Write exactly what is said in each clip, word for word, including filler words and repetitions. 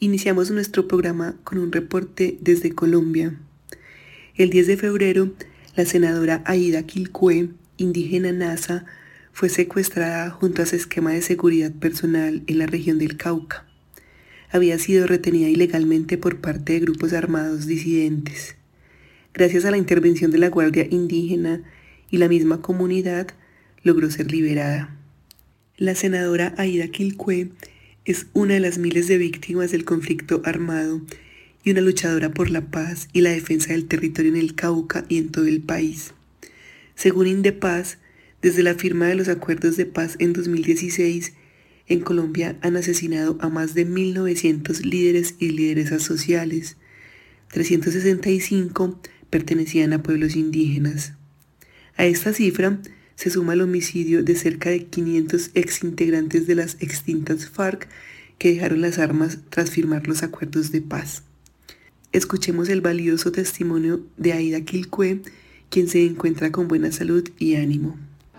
Iniciamos nuestro programa con un reporte desde Colombia. El diez de febrero, la senadora Aida Quilcue, indígena Nasa, fue secuestrada junto a su esquema de seguridad personal en la región del Cauca. Había sido retenida ilegalmente por parte de grupos armados disidentes. Gracias a la intervención de la Guardia Indígena y la misma comunidad, logró ser liberada. La senadora Aida Quilcue es una de las miles de víctimas del conflicto armado y una luchadora por la paz y la defensa del territorio en el Cauca y en todo el país. Según Indepaz, desde la firma de los acuerdos de paz en dos mil dieciséis, en Colombia han asesinado a más de mil novecientos líderes y lideresas sociales. trescientos sesenta y cinco pertenecían a pueblos indígenas. A esta cifra se suma el homicidio de cerca de quinientos exintegrantes de las extintas FARC que dejaron las armas tras firmar los acuerdos de paz. Escuchemos el valioso testimonio de Aida Quilcue, quien se encuentra con buena salud y ánimo.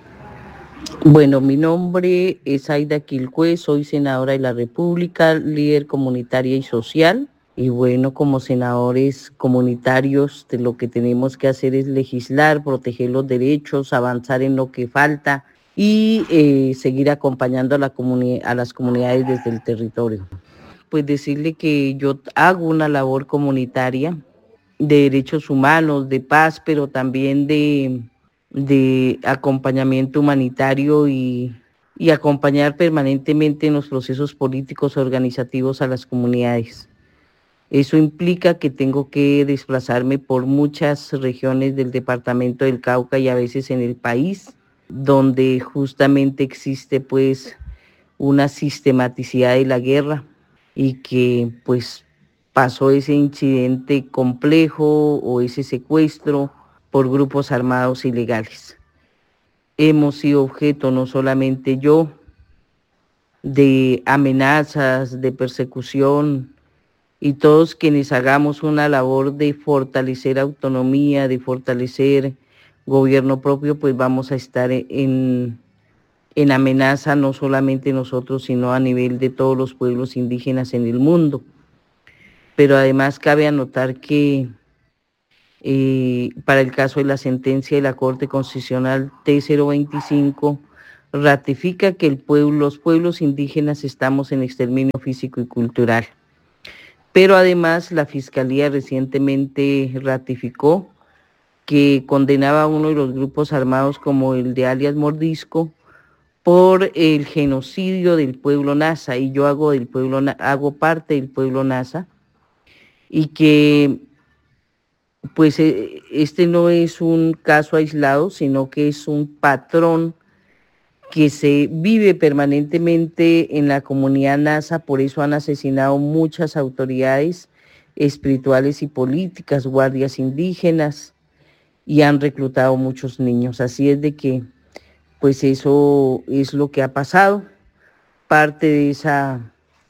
Bueno, mi nombre es Aida Quilcue, soy senadora de la República, líder comunitaria y social. Y bueno, como senadores comunitarios, de lo que tenemos que hacer es legislar, proteger los derechos, avanzar en lo que falta y eh, seguir acompañando a, la comuni- a las comunidades desde el territorio. Pues decirle que yo hago una labor comunitaria de derechos humanos, de paz, pero también de, de acompañamiento humanitario y, y acompañar permanentemente en los procesos políticos organizativos a las comunidades. Eso implica que tengo que desplazarme por muchas regiones del departamento del Cauca y a veces en el país, donde justamente existe pues una sistematicidad de la guerra y que pues pasó ese incidente complejo o ese secuestro por grupos armados ilegales. Hemos sido objeto, no solamente yo, de amenazas, de persecución, y todos quienes hagamos una labor de fortalecer autonomía, de fortalecer gobierno propio, pues vamos a estar en, en amenaza no solamente nosotros, sino a nivel de todos los pueblos indígenas en el mundo. Pero además cabe anotar que eh, para el caso de la sentencia de la Corte Constitucional T cero veinticinco, ratifica que el pueblo, los pueblos indígenas estamos en exterminio físico y cultural. Pero además la Fiscalía recientemente ratificó que condenaba a uno de los grupos armados como el de alias Mordisco por el genocidio del pueblo Nasa, y yo hago, del pueblo, hago parte del pueblo Nasa, y que pues este no es un caso aislado, sino que es un patrón que se vive permanentemente en la comunidad Nasa. Por eso han asesinado muchas autoridades espirituales y políticas, guardias indígenas, y han reclutado muchos niños. Así es de que, pues eso es lo que ha pasado. Parte de esa,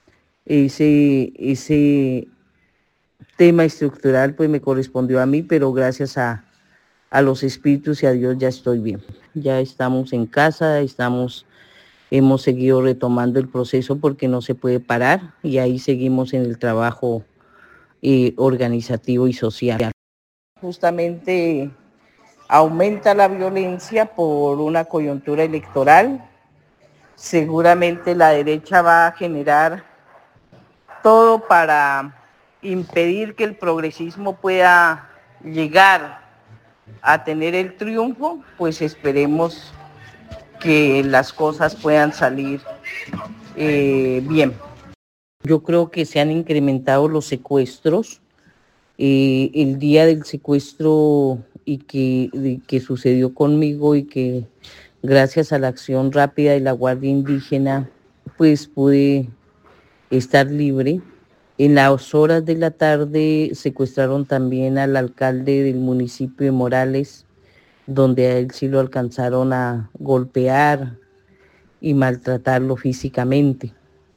ese, ese tema estructural pues me correspondió a mí, pero gracias a, a los espíritus y a Dios ya estoy bien. Ya estamos en casa, estamos... Hemos seguido retomando el proceso porque no se puede parar y ahí seguimos en el trabajo eh, organizativo y social. Justamente aumenta la violencia por una coyuntura electoral. Seguramente la derecha va a generar todo para impedir que el progresismo pueda llegar a tener el triunfo, pues esperemos que las cosas puedan salir eh, bien. Yo creo que se han incrementado los secuestros. Eh, el día del secuestro y que, de, que sucedió conmigo y que gracias a la acción rápida de la Guardia Indígena, pues pude estar libre. En las horas de la tarde secuestraron también al alcalde del municipio de Morales, donde a él sí lo alcanzaron a golpear y maltratarlo físicamente.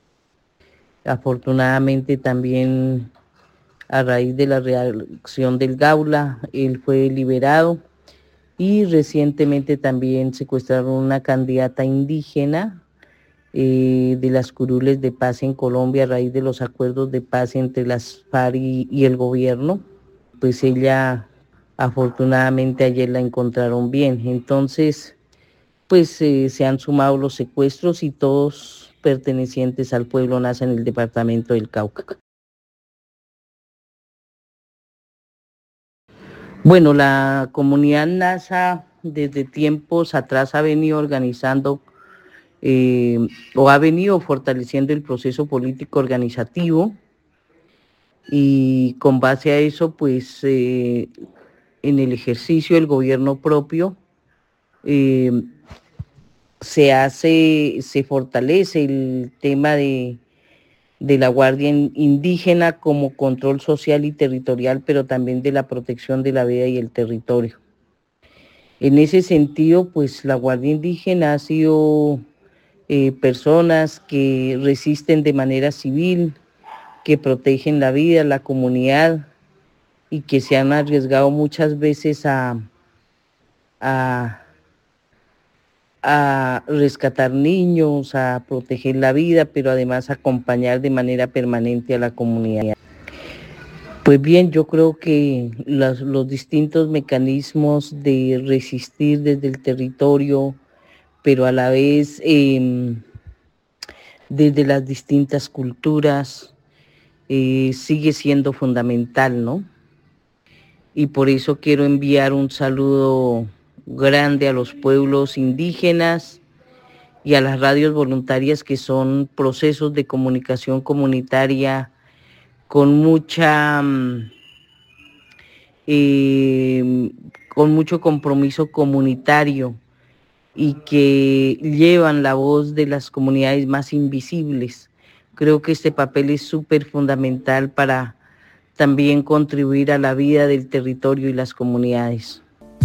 Afortunadamente también a raíz de la reacción del Gaula, él fue liberado, y recientemente también secuestraron una candidata indígena eh, de las curules de paz en Colombia a raíz de los acuerdos de paz entre las FARC y, y el gobierno. Pues ella, afortunadamente ayer la encontraron bien. Entonces, pues eh, se han sumado los secuestros y todos pertenecientes al pueblo Nasa en el departamento del Cauca. Bueno, la comunidad Nasa desde tiempos atrás ha venido organizando eh, o ha venido fortaleciendo el proceso político organizativo, y con base a eso, pues eh, en el ejercicio del gobierno propio eh, se hace, se fortalece el tema de, de la Guardia Indígena como control social y territorial, pero también de la protección de la vida y el territorio. En ese sentido, pues la Guardia Indígena ha sido eh, personas que resisten de manera civil, que protegen la vida, la comunidad, y que se han arriesgado muchas veces a, a, a rescatar niños, a proteger la vida, pero además acompañar de manera permanente a la comunidad. Pues bien, yo creo que los, los distintos mecanismos de resistir desde el territorio, pero a la vez eh, desde las distintas culturas, eh, sigue siendo fundamental, ¿no? Y por eso quiero enviar un saludo grande a los pueblos indígenas y a las radios voluntarias, que son procesos de comunicación comunitaria con mucha eh, con mucho compromiso comunitario, y que llevan la voz de las comunidades más invisibles. Creo que este papel es súper fundamental para también contribuir a la vida del territorio y las comunidades.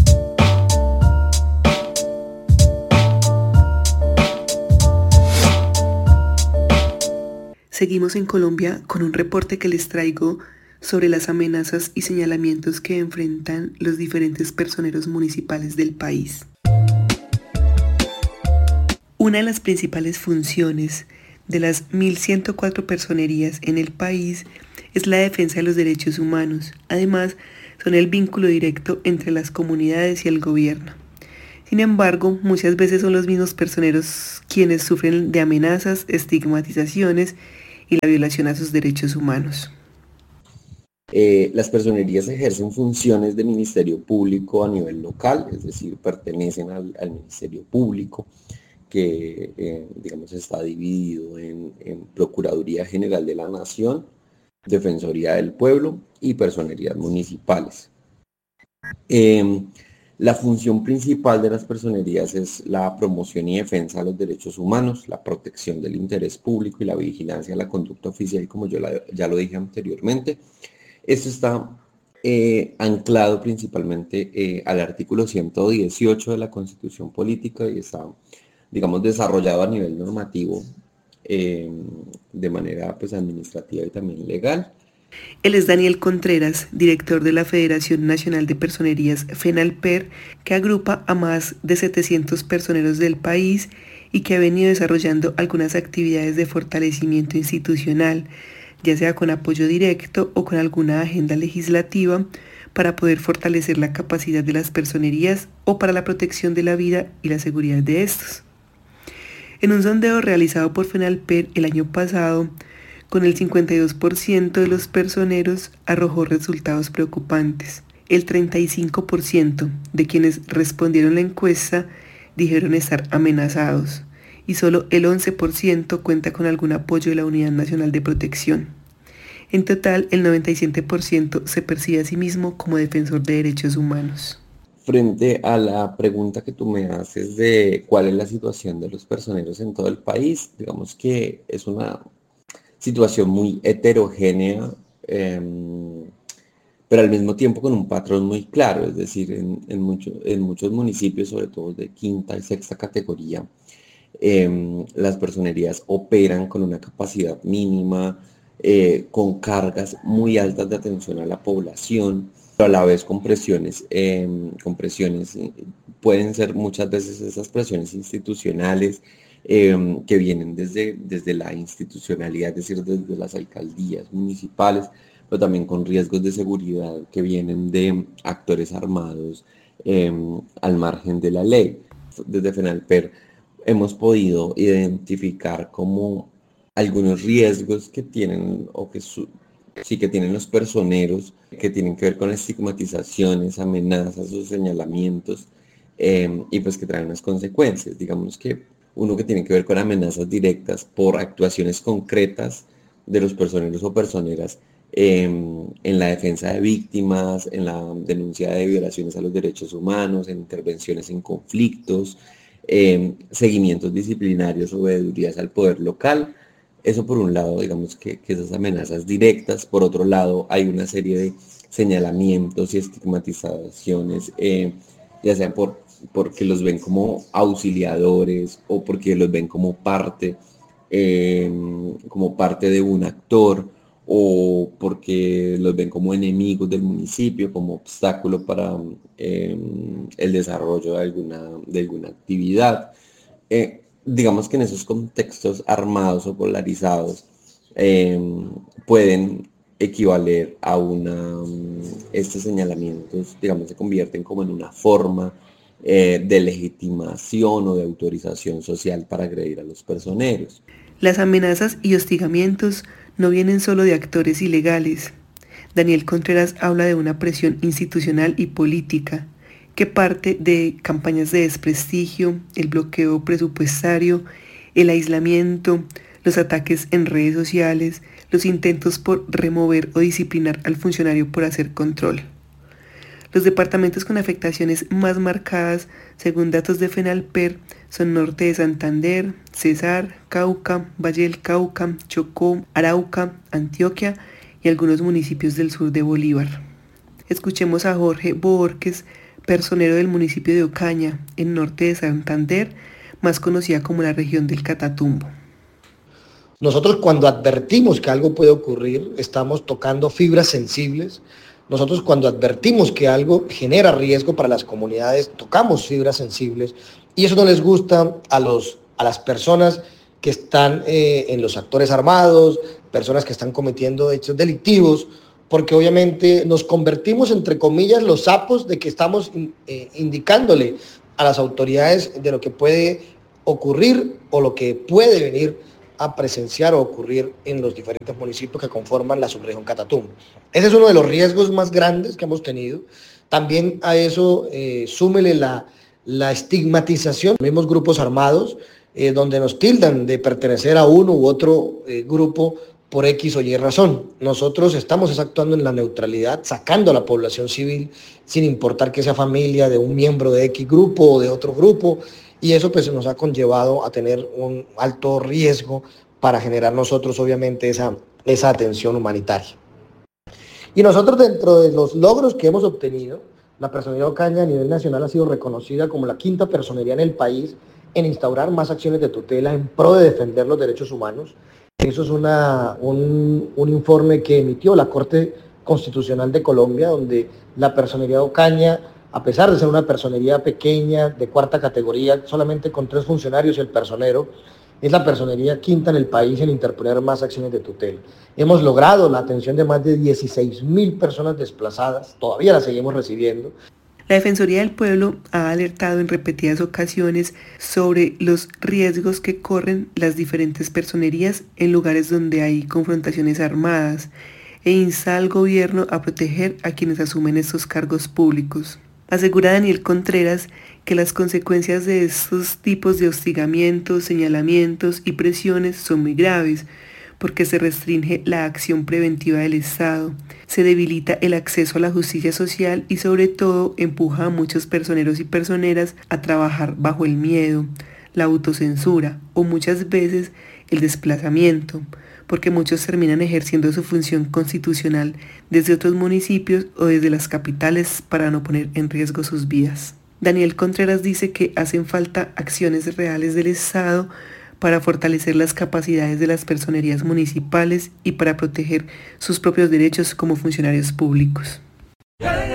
Seguimos en Colombia con un reporte que les traigo sobre las amenazas y señalamientos que enfrentan los diferentes personeros municipales del país. Una de las principales funciones de las mil ciento cuatro personerías en el país es la defensa de los derechos humanos. Además, son el vínculo directo entre las comunidades y el gobierno. Sin embargo, muchas veces son los mismos personeros quienes sufren de amenazas, estigmatizaciones y la violación a sus derechos humanos. Eh, las personerías ejercen funciones de ministerio público a nivel local, es decir, pertenecen al, al ministerio público, que eh, digamos está dividido en, en Procuraduría General de la Nación, Defensoría del Pueblo y personerías municipales. Eh, la función principal de las personerías es la promoción y defensa de los derechos humanos, la protección del interés público y la vigilancia de la conducta oficial, como yo la, ya lo dije anteriormente. Esto está eh, anclado principalmente eh, al artículo ciento dieciocho de la Constitución Política y está, digamos, desarrollado a nivel normativo eh, de manera pues, administrativa y también legal. Él es Daniel Contreras, director de la Federación Nacional de Personerías FENALPER, que agrupa a más de setecientos personeros del país y que ha venido desarrollando algunas actividades de fortalecimiento institucional, ya sea con apoyo directo o con alguna agenda legislativa, para poder fortalecer la capacidad de las personerías o para la protección de la vida y la seguridad de estos. En un sondeo realizado por FENALPER el año pasado, con el cincuenta y dos por ciento de los personeros arrojó resultados preocupantes. El treinta y cinco por ciento de quienes respondieron la encuesta dijeron estar amenazados y solo el once por ciento cuenta con algún apoyo de la Unidad Nacional de Protección. En total, el noventa y siete por ciento se percibe a sí mismo como defensor de derechos humanos. Frente a la pregunta que tú me haces de cuál es la situación de los personeros en todo el país, digamos que es una situación muy heterogénea, eh, pero al mismo tiempo con un patrón muy claro, es decir, en, en, mucho, en muchos municipios, sobre todo de quinta y sexta categoría, eh, las personerías operan con una capacidad mínima, eh, con cargas muy altas de atención a la población, pero a la vez con presiones, eh, con presiones, pueden ser muchas veces esas presiones institucionales, eh, que vienen desde, desde la institucionalidad, es decir, desde las alcaldías municipales, pero también con riesgos de seguridad que vienen de actores armados eh, al margen de la ley. Desde FENALPER hemos podido identificar como algunos riesgos que tienen o que su, sí que tienen los personeros, que tienen que ver con estigmatizaciones, amenazas o señalamientos, eh, y pues que traen unas consecuencias. Digamos que uno que tiene que ver con amenazas directas por actuaciones concretas de los personeros o personeras eh, en la defensa de víctimas, en la denuncia de violaciones a los derechos humanos, en intervenciones en conflictos, eh, seguimientos disciplinarios o veedurías al poder local. Eso por un lado, digamos que, que esas amenazas directas. Por otro lado, hay una serie de señalamientos y estigmatizaciones, eh, ya sea por, porque los ven como auxiliadores o porque los ven como parte, eh, como parte de un actor, o porque los ven como enemigos del municipio, como obstáculo para eh, el desarrollo de alguna, de alguna actividad. Eh, digamos que en esos contextos armados o polarizados eh, pueden equivaler a una, estos señalamientos, digamos, se convierten como en una forma eh, de legitimación o de autorización social para agredir a los personeros. Las amenazas y hostigamientos no vienen solo de actores ilegales. Daniel Contreras habla de una presión institucional y política que parte de campañas de desprestigio, el bloqueo presupuestario, el aislamiento, los ataques en redes sociales, los intentos por remover o disciplinar al funcionario por hacer control. Los departamentos con afectaciones más marcadas, según datos de FENALPER, son Norte de Santander, Cesar, Cauca, Valle del Cauca, Chocó, Arauca, Antioquia y algunos municipios del sur de Bolívar. Escuchemos a Jorge Borges, personero del municipio de Ocaña, en Norte de Santander, más conocida como la región del Catatumbo. Nosotros, cuando advertimos que algo puede ocurrir, estamos tocando fibras sensibles. Nosotros, cuando advertimos que algo genera riesgo para las comunidades, tocamos fibras sensibles, y eso no les gusta a, los, a las personas que están eh, en los actores armados, personas que están cometiendo hechos delictivos, porque obviamente nos convertimos, entre comillas, los sapos de que estamos eh, indicándole a las autoridades de lo que puede ocurrir o lo que puede venir a presenciar o ocurrir en los diferentes municipios que conforman la subregión Catatumbo. Ese es uno de los riesgos más grandes que hemos tenido. También a eso eh, súmele la, la estigmatización de los mismos grupos armados, eh, donde nos tildan de pertenecer a uno u otro eh, grupo por X o Y razón. Nosotros estamos actuando en la neutralidad, sacando a la población civil, sin importar que sea familia de un miembro de X grupo o de otro grupo, y eso pues nos ha conllevado a tener un alto riesgo para generar nosotros obviamente esa, esa atención humanitaria. Y nosotros, dentro de los logros que hemos obtenido, la Personería de Ocaña a nivel nacional ha sido reconocida como la quinta personería en el país en instaurar más acciones de tutela en pro de defender los derechos humanos. Eso es una, un, un informe que emitió la Corte Constitucional de Colombia, donde la Personería de Ocaña, a pesar de ser una personería pequeña, de cuarta categoría, solamente con tres funcionarios y el personero, es la personería quinta en el país en interponer más acciones de tutela. Hemos logrado la atención de más de dieciséis mil personas desplazadas, todavía las seguimos recibiendo. La Defensoría del Pueblo ha alertado en repetidas ocasiones sobre los riesgos que corren las diferentes personerías en lugares donde hay confrontaciones armadas e insta al gobierno a proteger a quienes asumen estos cargos públicos. Asegura Daniel Contreras que las consecuencias de estos tipos de hostigamientos, señalamientos y presiones son muy graves, porque se restringe la acción preventiva del Estado, se debilita el acceso a la justicia social y sobre todo empuja a muchos personeros y personeras a trabajar bajo el miedo, la autocensura o muchas veces el desplazamiento, porque muchos terminan ejerciendo su función constitucional desde otros municipios o desde las capitales para no poner en riesgo sus vidas. Daniel Contreras dice que hacen falta acciones reales del Estado para fortalecer las capacidades de las personerías municipales y para proteger sus propios derechos como funcionarios públicos.